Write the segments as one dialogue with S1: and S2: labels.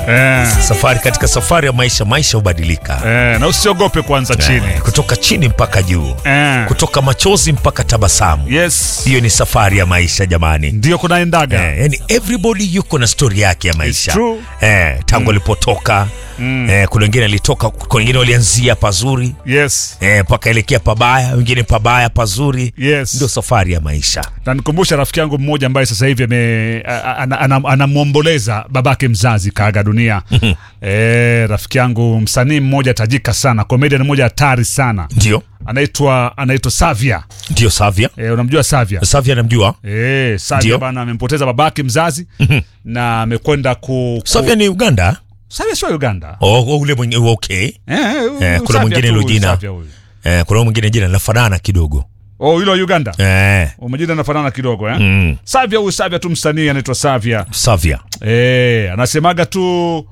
S1: Safari katika safari ya maisha hubadilika.
S2: Na usiogope kuanza chini.
S1: Kutoka chini mpaka juu. Kutoka machozi mpaka tabasamu.
S2: Yes.
S1: Hiyo ni safari ya maisha jamani.
S2: Ndio kunaendaga.
S1: Yani everybody yuko na story yake ya maisha.
S2: It's true.
S1: Tangu alipotoka. Kuna wengine alitoka, kuna wengine walianzia pazuri.
S2: Yes.
S1: Paka elekea pabaya, wengine pabaya pazuri.
S2: Yes.
S1: Ndio safari ya maisha.
S2: Na nikumbusha rafiki yangu mmoja ambaye sasa hivi anamuomboleza babake mzazi kaaga dunia. Rafiki yangu msanii mmoja tajika sana, comedian mmoja hatari sana.
S1: Ndio.
S2: Anaitwa Savia.
S1: Ndio Savia.
S2: Unamjua Savia?
S1: Savia namjua.
S2: Savia bana amempoteza babake mzazi na amekwenda
S1: Savia ni Uganda?
S2: Savia sio Uganda.
S1: Ule mwingine okay. Kuna mwingine ile jina. Kuna mwingine jina linafanana kidogo.
S2: Hilo Uganda. Umejina linafanana kidogo Savia tu msanii anaitwa Savia. Anasemaga tu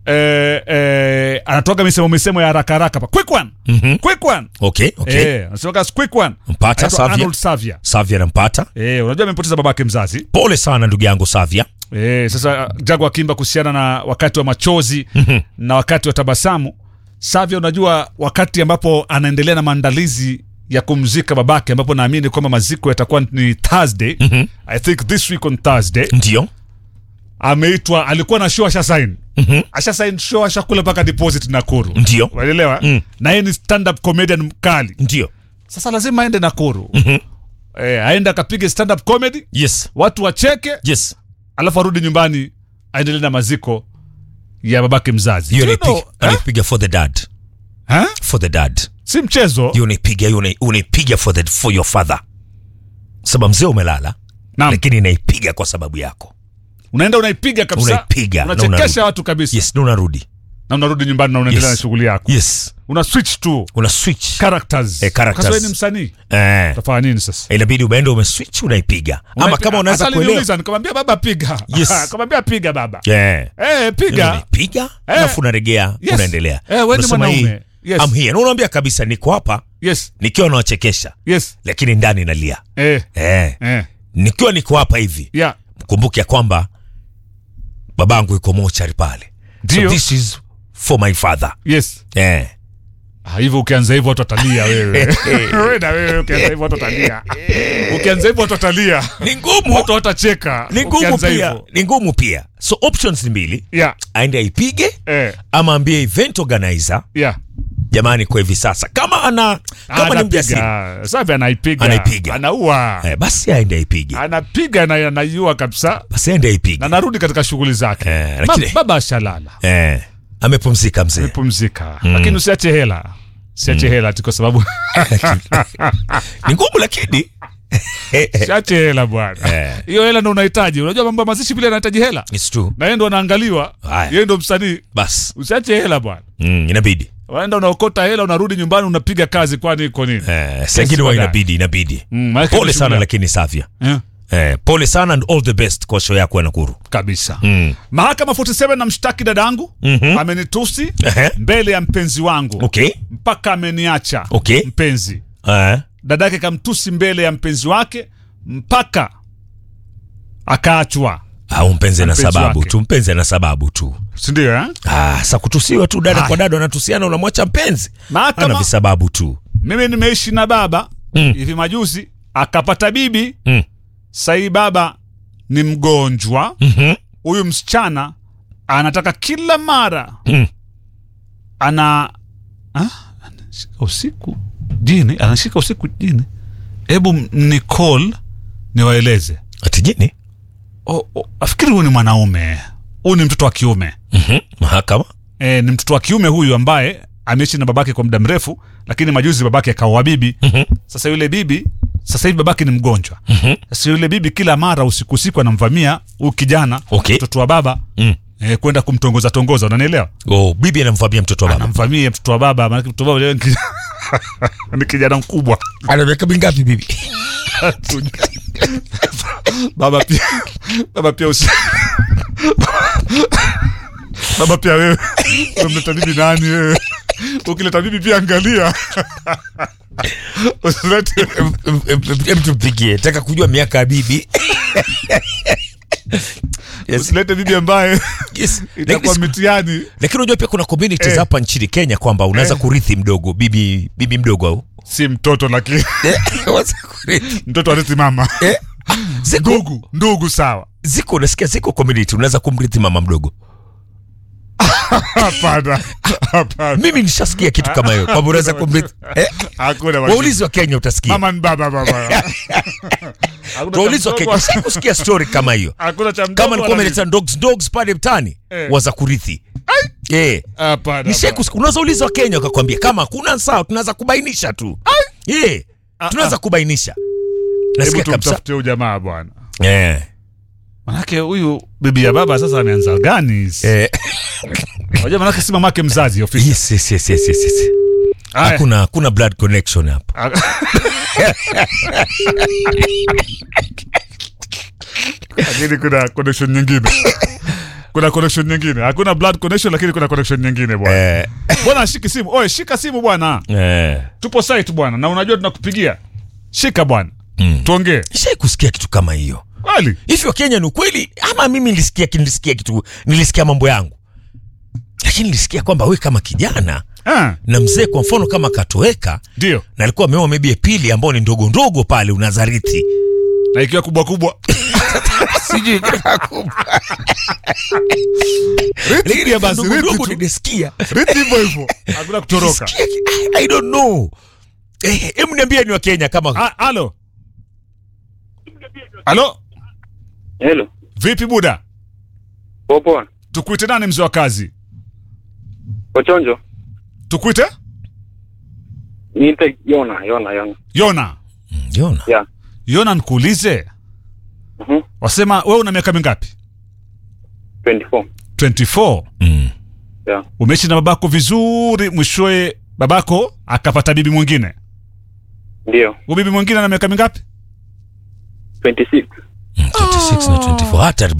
S2: anatoka misemo ya haraka hapa. Quick one. Okay. Anasemaga quick one.
S1: Mpata
S2: Savia.
S1: Savia nampata.
S2: Unajua amempoteza babake mzazi.
S1: Pole sana ndugu yangu Savia.
S2: Sasa Jagu akimba kuhusiana na wakati wa machozi na wakati wa tabasamu. Savia, unajua wakati ambapo anaendelea na maandalizi ya kumzika babake, ambapo naamini kwamba maziko yatakuwa ni Thursday. I think this week on Thursday.
S1: Ndio.
S2: Ameitwa, alikuwa na show ashasign. Ashasign show, ashakula paka deposit Nakuru.
S1: Ndio.
S2: Unaelewa? Na yeye ni stand up comedian mkali.
S1: Ndio.
S2: Sasa lazima aende Nakuru. Aende akapige stand up comedy.
S1: Yes.
S2: Watu wacheke.
S1: Yes.
S2: Alafu arudi nyumbani aendelee na maziko ya babake mzazi.
S1: Hiyo anipiga for the dad. For the dad.
S2: Si mchezo.
S1: Hiyo unaipiga for your father. Sababu mzee umelala. Lakini naipiga kwa sababu yako.
S2: Unaenda unaipiga kabisa. Unachekesha watu kabisa.
S1: Yes, na unarudi.
S2: Na unarudi nyumbani na unaendelea na shughuli yako.
S1: Yes.
S2: Una switch characters. Kasa wewe ni msanii. Utafanya nini sasa?
S1: Inabidi umeenda umeswitch unaipiga. Ama kama unaweza kuelewa.
S2: Nikamwambia baba piga. Nikamwambia piga baba. Piga.
S1: Unaipiga, alafu unaregea, unaendelea.
S2: Wewe ni mwanaume.
S1: Yes. I'm here. Na unaambia kabisa niko hapa.
S2: Yes.
S1: Nikiwa nawachekesha.
S2: Yes.
S1: Lakini ndani nalia. Nikiwa niko hapa hivi. Mkumbuke ya kwamba babangu yuko mochari pale. So this is for my father.
S2: Yes. Hivyo ukianza hivyo watu watalia wewe. Wewe ukianza hivyo watu watalia. Ukianza hivyo watu watalia.
S1: Ni ngumu.
S2: Watu watacheka.
S1: Ni ngumu pia. So options ni mbili. Aende aipige ama ambie event organizer. Jamani, kwa hivi sasa kama ni mjasiri.
S2: Sasa anaipiga. Anaua.
S1: Basi aende aipige.
S2: Anapiga na anaiua kabisa.
S1: Basi aende aipige.
S2: Na narudi katika shughuli zake. Baba ashalala.
S1: Amepumzika mzee.
S2: Lakini usiache hela. Hela kwa sababu
S1: ni ngumu, lakini
S2: usiache hela bwana. Hiyo hela ndio unahitaji. Unajua mambo mazishi vile yanahitaji hela.
S1: It's true.
S2: Na yeye ndo anaangaliwa. Yeye ndo msanii.
S1: Bas.
S2: Usiache hela bwana.
S1: Inabidi.
S2: Unaenda unaokota hela, unarudi nyumbani unapiga kazi, kwani iko nini?
S1: Sengine inabidi. Pole sana lakini Savia. Pole sana and all the best kwa show yako ya Nakuru.
S2: Kabisa. Mahakama 47 na mshtaki dadangu amenitusi mbele ya mpenzi wangu.
S1: Okay.
S2: Mpaka ameniacha.
S1: Okay.
S2: Mpenzi. Dadake kamtusi mbele ya mpenzi wake mpaka akaachwa.
S1: Mpenzi na sababu tu.
S2: Si ndio
S1: sasa kutusiwa tu dada kwa dada wanatusiana, unamwacha mpenzi. Ana visababu tu.
S2: Mimi nimeishi na baba hivi majuzi akapata bibi. Sai baba ni mgonjwa. Huyu msichana anataka kila mara anashika usiku jini. Hebu ni call niwaeleze.
S1: Ati jini?
S2: Afikiri huyu ni mwanaume. Huyu ni mtoto wa kiume.
S1: Mahakama?
S2: Ni mtoto wa kiume huyu ambaye ameishi na babake kwa muda mrefu, lakini majuzi babake akaoa bibi. Sasa yule bibi, sasa hivi babake ni mgonjwa. Sasa yule bibi kila mara usiku anamvamia huyu kijana, mtoto wa baba. Kwenda kumtongoza, unanielewa?
S1: Bibi anamvamia mtoto wa baba.
S2: Anamvamia mtoto wa baba, maana mtoto wa baba ni kijana mkubwa.
S1: Ana miaka mingapi bibi?
S2: Baba pia baba pia wewe unamleta bibi nani wewe? Ukileta bibi pia angalia.
S1: Mtu mpigie, nataka kujua miaka ya bibi. Yes.
S2: Usilete bibi ambaye
S1: Yes.
S2: itakuwa mitihani.
S1: Lakini unajua pia kuna communities hapa nchini Kenya kwamba unaweza kurithi mdogo, bibi mdogo au
S2: Si mtoto lakini
S1: unaweza kurithi
S2: mtoto arithi mama. Ndugu sawa.
S1: Nasikia ziko community unaweza kumrithi mama mdogo.
S2: Hapana.
S1: Mimi nishasikia kitu kama hiyo. Kwa unaweza kumrithi.
S2: Hakuna
S1: waulizi wa Kenya utasikia.
S2: Mama ni baba.
S1: Waulizi wa Kenya sikusikia story kama hiyo.
S2: Hakuna cha mdogo.
S1: Kama nilikuwa nimeleta dogs pale mtaani waza kurithi.
S2: Hapana.
S1: Nishekusikia unaweza uliza wa Kenya wakakwambia kama hakuna sawa tunaweza kubainisha tu. Tunaweza kubainisha.
S2: Nasikia kabisa. Hebu tumtafute jamaa bwana. Manake huyu bibi ya baba sasa ameanza gani? Unajua manake si mamake mzazi ofisi.
S1: Yes. Hakuna blood connection hapa.
S2: Lakini kuna connection nyingine. Hakuna blood connection lakini kuna connection nyingine bwana. Bwana shika simu. Oe shika simu bwana. Tupo site bwana na unajua tunakupigia. Shika bwana. Tuongee.
S1: Kusikia kitu kama hiyo.
S2: Kweli?
S1: Hivi wa Kenya ni kweli ama mimi nilisikia mambo yangu. Lakini nilisikia kwamba wewe kama kijana na mzee kwa mfano kama katoweka
S2: ndio
S1: na alikuwa ameoa maybe pili ambao ni ndogo pale unazarithi.
S2: Na ikiwa kubwa.
S1: Sijui kubwa. Lakini basi ndogo nilisikia.
S2: Rithi hivyo. Hakuna kutoroka.
S1: I don't know. Hebu niambie ni wa Kenya kama
S2: Halo.
S3: Hello.
S2: Vipi buda?
S3: Popo.
S2: Tukuite nani mzee wa kazi?
S3: Ochonjo.
S2: Tukuite?
S3: Niite Yona.
S2: Yona.
S3: Yeah.
S2: Yona nikuulize. Wasema wewe una miaka mingapi?
S3: 24. Yeah.
S2: Umeishi na babako vizuri, mwishowe babako akapata bibi mwingine.
S3: Ndio.
S2: Bibi mwingine ana miaka mingapi?
S3: 26.
S1: 26 na 24 hatari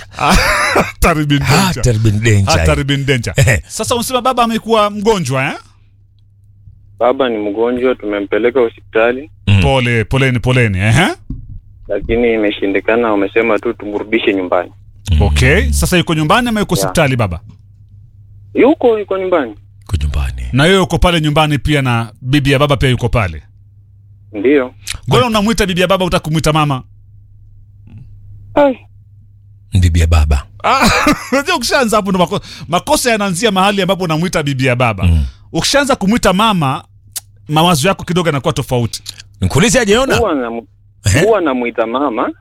S1: bin danger.
S2: Sasa unasema baba amekuwa mgonjwa
S3: Baba ni mgonjwa, tumempeleka hospitali.
S2: Poleni.
S3: Lakini imeshindikana, wamesema tu tumrudishe nyumbani.
S2: Okay, sasa yuko nyumbani ama yuko hospitali baba?
S3: Yuko nyumbani.
S2: Na yeye yuko pale nyumbani pia na bibi ya baba pia yuko pale.
S3: Ndio.
S2: Mbona unamuita bibi ya baba utakumuita mama?
S1: Bibi ya baba.
S2: Unajua ukishaanza hapo ndo makosa yanaanzia mahali ambapo unamuita bibi ya baba. Ukishaanza kumuita mama, mawazo yako kidogo yanakuwa tofauti.
S1: Nikuulize aje Yona?
S3: Huwa namuita mama.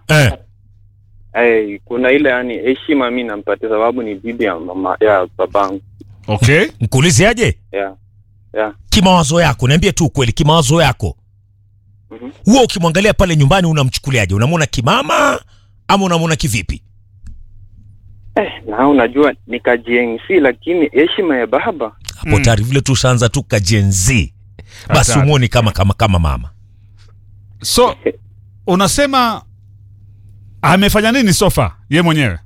S3: Kuna ile yani heshima mimi nampatia sababu ni bibi ya mama ya babangu.
S2: Okay.
S1: Nikuulize aje?
S3: Yeah.
S1: Kimawazo yako, niambie tu ukweli kimawazo yako. Wewe ukimwangalia pale nyumbani unamchukuliaje? Unamwona kimama ama unamwona kivipi?
S3: Na unajua ni KGNC lakini heshima ya baba.
S1: Hapo tayari vile tushaanza tu KGNC. Basi umuoni kama mama.
S2: So unasema amefanya nini sofa yeye mwenyewe?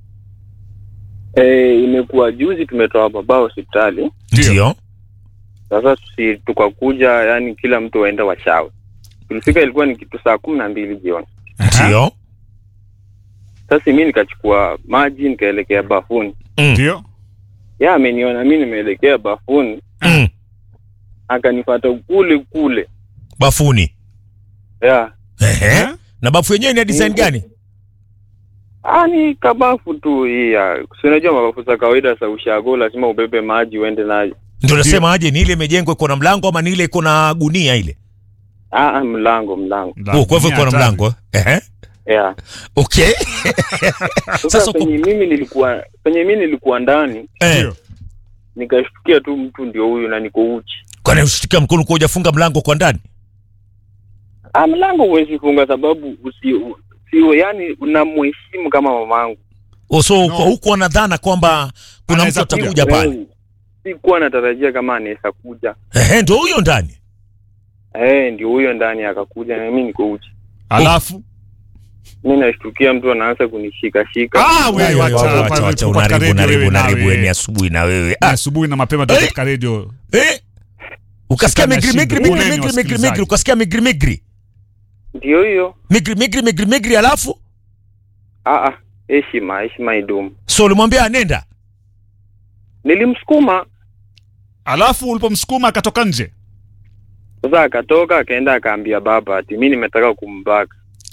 S3: Imekuwa juzi tumetoa baba hospitali.
S1: Ndio.
S3: Sasa tukakuja yani kila mtu waenda wachawe. Tulifika ilikuwa ni kitu saa 12 jioni.
S1: Ndio.
S3: Sasa mimi nikachukua maji nikaelekea bafuni.
S2: Ndio.
S3: Yeye ameniona mimi nimeelekea bafuni. Akanifuata kule.
S1: Bafuni.
S3: Yeah.
S1: Na bafu yenyewe ni design gani?
S3: Ni kabafu tu hii. Unajua mabafu za kawaida za ushago lazima ubebe maji uende nayo.
S1: Ndio nasema aje ni ile imejengwa iko na mlango ama ni ile iko na gunia ile?
S3: Mlango.
S1: Kwa hivyo iko na mlango.
S3: Yeah.
S1: Okay.
S3: Sasa mimi nilikuwa ndani. Nikashtukia tu mtu ndio huyu na niko uchi.
S1: Kwani ushtukia mkono kwa hujafunga mlango kwa ndani?
S3: Mlango huwezi funga sababu sio yani unamheshimu kama mamangu.
S1: Huko anadhana kwamba kuna mtu atakuja pale.
S3: Sikuwa natarajia kama anaweza kuja.
S1: Ndio huyo ndani.
S3: Ndio huyo ndani akakuja na mimi niko uchi.
S2: Alafu
S3: mimi nashtukia mtu anaanza kunishika.
S2: Wewe acha
S1: unaribu ni asubuhi na wewe.
S2: Asubuhi na mapema katika radio.
S1: Ukasikia migri ukasikia migri.
S3: Ndio hiyo.
S1: Migri alafu?
S3: heshima idumu.
S1: So ulimwambia anenda?
S3: Nilimsukuma.
S2: Alafu ulipomsukuma akatoka nje?
S3: Sasa akatoka akaenda akaambia baba ati mimi nimetaka kumbaka.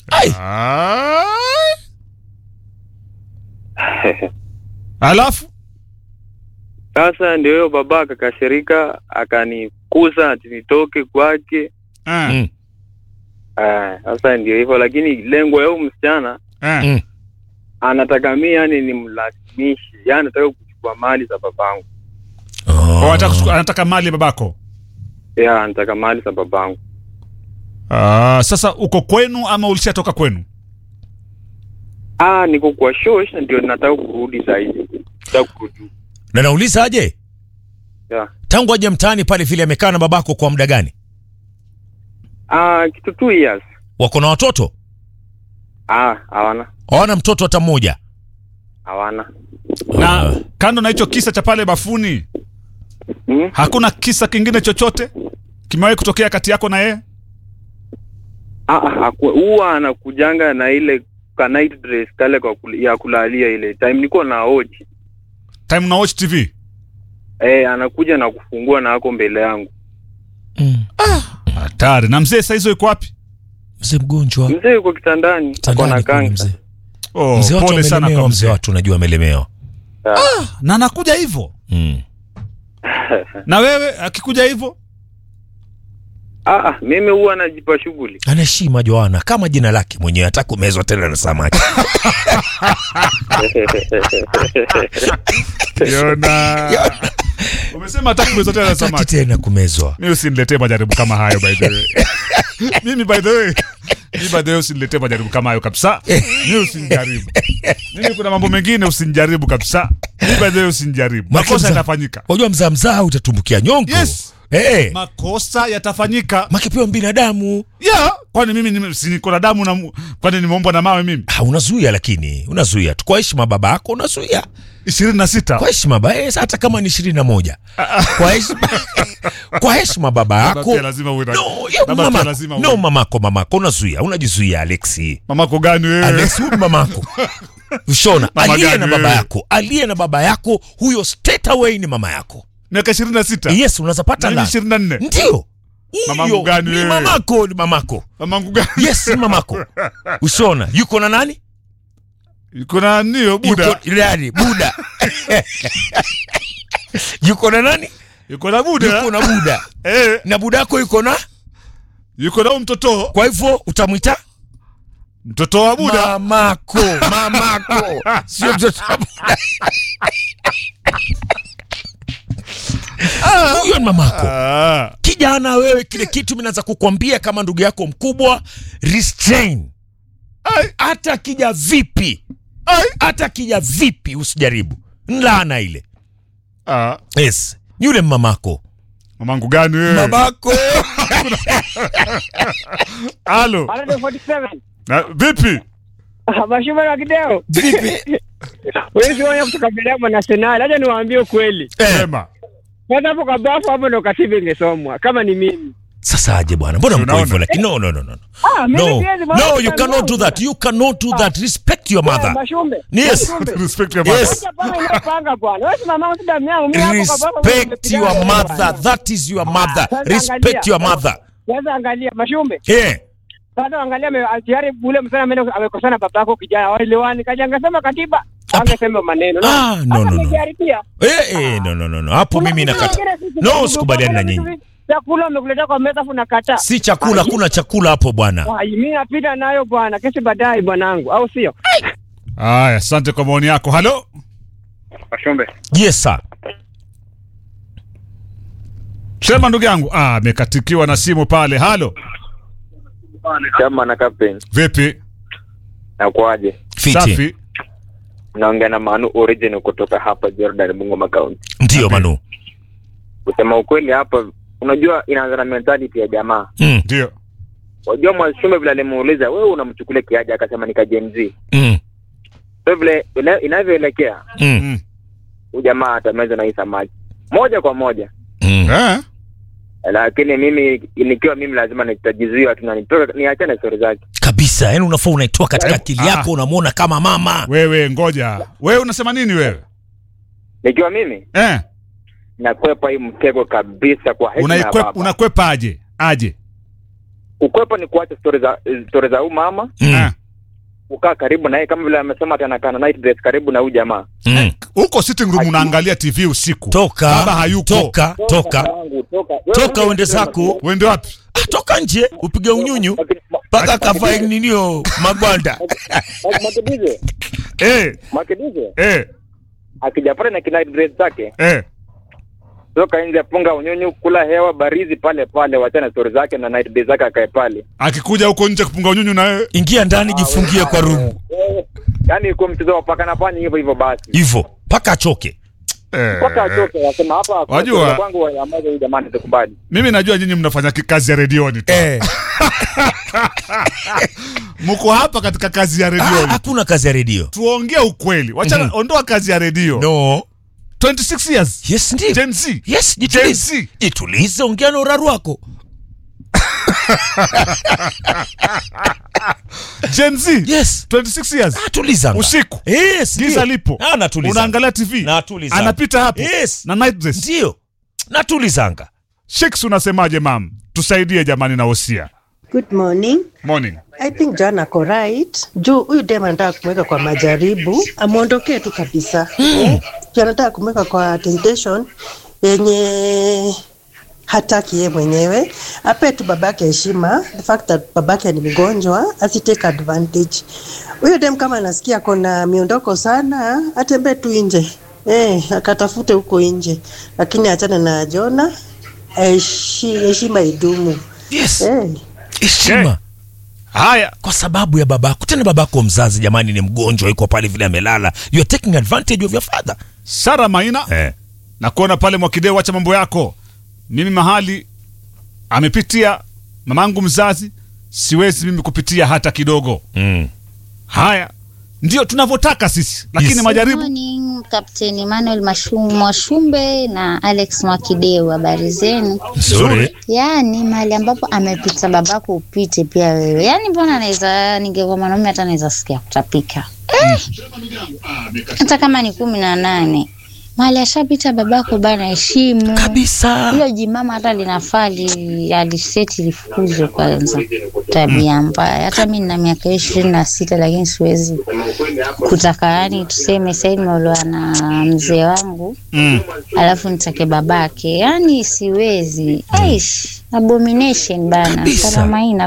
S2: Alafu
S3: sasa ndio baba akakashirika akanikuza ati nitoke kwake. Sasa ndio hivyo, lakini lengo ya msichana anataka mimi yani nimlazimishe, yani anataka kuchukua mali za babangu.
S2: Anataka mali babako?
S3: Anataka mali za babangu.
S2: Sasa uko kwenu ama ulishatoka kwenu?
S3: Niko kwa shosh ndio nataka kurudi zaidi. Nataka kurudi.
S1: Na nauliza aje? Tangu aje mtaani pale vile amekaa na babako kwa muda gani?
S3: Kitu 2 years.
S1: Wako na watoto?
S3: Hawana.
S1: Hawana mtoto hata mmoja?
S3: Hawana.
S2: Na kando na hicho kisa cha pale bafuni, hakuna kisa kingine chochote kimewahi kutokea kati yako na yeye?
S3: Huwa anakujanga na ile ka night dress kale ya kulalia ile time niko na oji.
S2: Time na watch TV?
S3: Anakuja na kufungua na hako mbele yangu.
S2: Hatari. Na mzee saizo yuko wapi?
S1: Mzee mgonjwa.
S3: Mzee yuko kitandani. Kwa kansa.
S2: Pole sana kwa
S1: mzee watu, unajua amelemewa.
S2: Na anakuja hivyo? Na wewe akikuja hivyo?
S3: Mimi huwa anajipa shughuli.
S1: Anaheshima Joana kama jina lake mwenyewe, hataka kumezwa tena na samaki.
S2: Yona. Umesema hataka kumezwa tena na samaki.
S1: Tena kumezwa.
S2: Mimi usiniletee majaribu kama hayo by the way. Mimi by the way usiniletee majaribu kama hayo kabisa. Mimi usinijaribu. Mimi kuna mambo mengine usinijaribu kabisa. Mimi by the way usinijaribu. Makosa yatafanyika.
S1: Unajua mzaa utatumbukia nyongo.
S2: Yes. Makosa yatafanyika.
S1: Makipewa binadamu.
S2: Kwani mimi niko na damu na kwani nimeumbwa na mawe mimi?
S1: Unazuia, lakini unazuia tu kwa heshima baba yako, unazuia
S2: 26
S1: kwa heshima baba, hata kama ni 21. Kwa heshima baba yako.
S2: Baba lazima uwe na
S1: mamako unazuia, unajizuia Alexi.
S2: Mamako gani wewe?
S1: Alexi mamako. Ushona, aliye na baba yako huyo straight away ni mama yako.
S2: Miaka 26?
S1: Yes, unaweza pata la
S2: 24.
S1: Ndio.
S2: Mamangu gani wewe?
S1: Ni mamako.
S2: Mamangu gani?
S1: Yes, ni mamako. Ushona, yuko na nani?
S2: Yuko na nio Buda.
S1: Buda. Yuko na nani?
S2: Yuko na Buda. Na
S1: Buda yako yuko na
S2: mtoto.
S1: Kwa hivyo utamwita
S2: mtoto wa Buda.
S1: Mamako. Sio mtoto wa Buda. Huyo ni mamako. Kijana wewe, kile kitu mimi naanza kukwambia kama ndugu yako mkubwa, restrain. Hata kija vipi usijaribu. Nlaana ile. Yes. Yule mamako.
S2: Mamangu gani wewe?
S1: Mamako.
S2: Halo.
S4: 47.
S2: Na vipi?
S4: Mashimo na kideo.
S1: Vipi?
S4: Wewe sio kutoka Belemo National. Acha niwaambie kweli.
S2: Sema.
S4: Sasa hapo kabafu hapo ndo katiba ingesomwa kama ni mimi.
S1: Sasa aje bwana, mbona mko hivyo? Lakini no, you cannot do that. You cannot do that. Respect your mother. Yes,
S2: respect your mother.
S1: Yes. Respect your mother. That is your mother. Respect your mother.
S4: Sasa angalia Mashumbe.
S3: Sasa angalia tayari ule msana amekosana babako kijana waelewani kaja angesema katiba angesema maneno
S1: no. No. Hapo mimi nakata. No, sikubaliani na nyinyi.
S3: Chakula umekuleta kwa meza funa kata.
S1: Si chakula, kuna chakula hapo bwana.
S3: Mimi napita nayo bwana, kesi baadaye bwanangu, au sio?
S2: Haya, asante kwa maoni yako. Halo?
S3: Ashombe.
S1: Yes sir.
S2: Sema ndugu yangu. Amekatikiwa na simu pale. Halo?
S3: Chama na captain.
S2: Vipi?
S3: Nakwaje?
S2: Safi.
S3: Naongea na Manu original kutoka hapa Jordan Bungoma County.
S1: Ndio Manu.
S3: Kusema ukweli hapa unajua inaanza na mentality ya jamaa.
S2: Ndio.
S3: Wajua Mwashumbe vile alimuuliza wewe unamchukulia kiaje akasema nika Gen Z. Vile inavyoelekea. Huyu jamaa atameza na hii samaki. Moja kwa moja. Lakini mimi nikiwa mimi lazima nitajizuia tu na nitoka niachane story zake.
S1: Kabisa, yani unafaa unaitoa katika akili yako, unamuona kama mama.
S2: Wewe ngoja. Wewe unasema nini wewe?
S3: Nikiwa mimi? Nakwepa hii mtego kabisa kwa heshima ya baba.
S2: Unakwepa aje?
S3: Ukwepa ni kuacha story za huyu mama. Ukaa karibu na yeye kama vile amesema anakaa na night dress karibu na huyu jamaa.
S2: Huko sitting room unaangalia TV usiku.
S1: Toka.
S2: Baba hayuko.
S1: Toka uende zako.
S2: Uende wapi?
S1: Toka nje upige unyunyu. Paka kavae ninio magwanda.
S3: Makidize. Akijapata na night dress zake. Toka nje punga unyunyu, kula hewa barizi pale wachana story zake na night dress zake akae pale.
S2: Akikuja huko nje kupunga unyunyu na wewe
S1: ingia ndani jifungie kwa room.
S3: Yaani uko mchezo wa paka na panya hivyo basi.
S1: Hivyo paka achoke.
S3: Paka achoke wasema hapa
S2: wajua
S3: kwangu ambaye huyu jamani tukubali.
S2: Mimi najua nyinyi mnafanya kazi ya redioni tu. Mko hapa katika kazi ya redioni.
S1: Hakuna kazi ya redio.
S2: Tuongee ukweli. Wacha ondoa kazi ya redio.
S1: No.
S2: 26 years.
S1: Yes, ndio.
S2: Gen Z.
S1: Yes, jitulize. Jitulize, ongea na uraru wako.
S2: Gen Z.
S1: Yes.
S2: 26 years.
S1: Tulizanga.
S2: Usiku.
S1: Yes.
S2: Giza lipo.
S1: Natulizanga.
S2: Unaangalia TV.
S1: Natulizanga.
S2: Anapita hapo.
S1: Yes.
S2: Na night dress.
S1: Ndio. Natulizanga.
S2: Sheiks, unasemaje mam? Tusaidie jamani na Hosia.
S5: Good morning.
S2: Morning.
S5: I think John ako right. Juu huyu dem anataka kumweka kwa majaribu, amuondokee tu kabisa. Anataka kumweka kwa temptation yenye hataki yeye mwenyewe. Ape tu babake heshima. The fact that babake ni mgonjwa, asitake advantage. Huyu dem kama anasikia kuna miondoko sana, atembee tu nje. Akatafute huko nje. Lakini achana na Jona. Heshima idumu.
S1: Yes. Heshima.
S2: Haya,
S1: kwa sababu ya babako. Tena babako mzazi jamani ni mgonjwa, yuko pale vile amelala. You are taking advantage of your father.
S2: Sara Maina. Na kuona pale Mwakideu, acha mambo yako. Mimi mahali amepitia mamangu mzazi, siwezi mimi kupitia hata kidogo. Haya, ndio tunavyotaka sisi. Lakini majaribu.
S6: Morning, Captain Emmanuel Mwashumbe na Alex Mwakideu, habari zenu?
S1: Nzuri.
S6: Yaani mahali ambapo amepita babako upite pia wewe. Yaani mbona naweza ningekuwa mwanaume hata naweza sikia kutapika. Hata kama ni 18. Mahali ashapita babako bana, heshimu.
S1: Kabisa.
S6: Hilo jimama hata linafaa aliseti lifukuzwe kwanza. Tabia mbaya. Hata mimi nina miaka 26 lakini siwezi kutaka, yani tuseme sasa nimeolewa na mzee wangu. Alafu nitake babake. Yani siwezi. Abomination bana. Sara Maina.